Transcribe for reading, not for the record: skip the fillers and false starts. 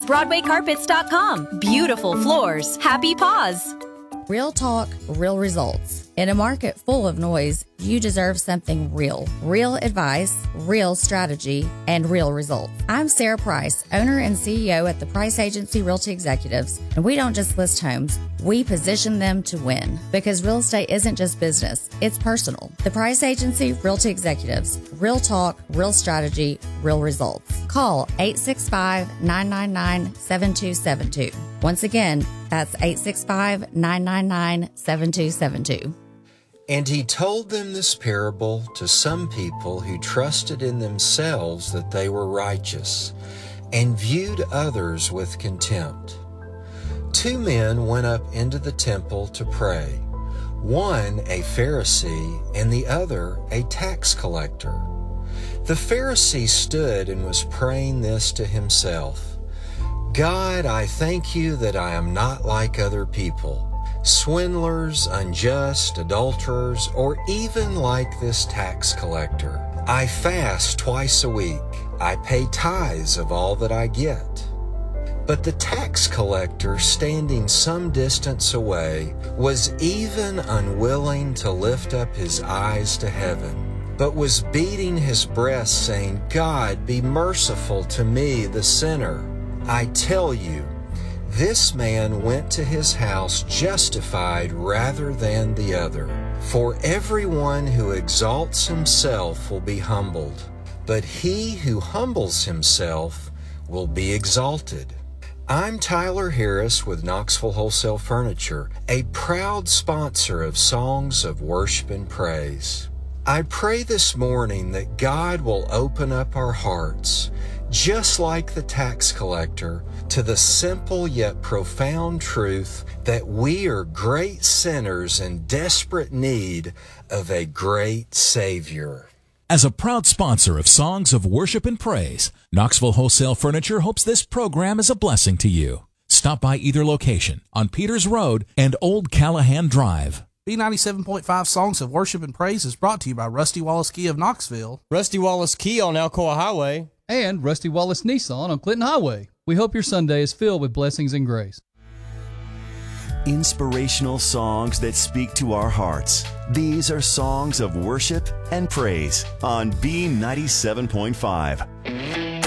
BroadwayCarpets.com. Beautiful floors, happy paws. Real talk, real results. In a market full of noise, you deserve something real. Real advice, real strategy, and real results. I'm Sarah Price, owner and CEO at the Price Agency Realty Executives, and we don't just list homes, we position them to win, because real estate isn't just business, it's personal. The Price Agency Realty Executives. Real talk, real strategy, real results. Call 865-999-7272. Once again, that's 865-999-7272. And he told them this parable to some people who trusted in themselves that they were righteous and viewed others with contempt. 2 men went up into the temple to pray, one a Pharisee and the other a tax collector. The Pharisee stood and was praying this to himself: God, I thank you that I am not like other people, swindlers, unjust, adulterers, or even like this tax collector. I fast twice a week. I pay tithes of all that I get. But the tax collector, standing some distance away, was even unwilling to lift up his eyes to heaven, but was beating his breast, saying, God, be merciful to me, the sinner. I tell you, this man went to his house justified rather than the other. For everyone who exalts himself will be humbled, but he who humbles himself will be exalted. I'm Tyler Harris with Knoxville Wholesale Furniture, a proud sponsor of Songs of Worship and Praise. I pray this morning that God will open up our hearts, just like the tax collector, to the simple yet profound truth that we are great sinners in desperate need of a great Savior. As a proud sponsor of Songs of Worship and Praise, Knoxville Wholesale Furniture hopes this program is a blessing to you. Stop by either location on Peters Road and Old Callahan Drive. B97.5 Songs of Worship and Praise is brought to you by Rusty Wallace Kia of Knoxville, Rusty Wallace Kia on Alcoa Highway, and Rusty Wallace Nissan on Clinton Highway. We hope your Sunday is filled with blessings and grace. Inspirational songs that speak to our hearts. These are Songs of Worship and Praise on B97.5.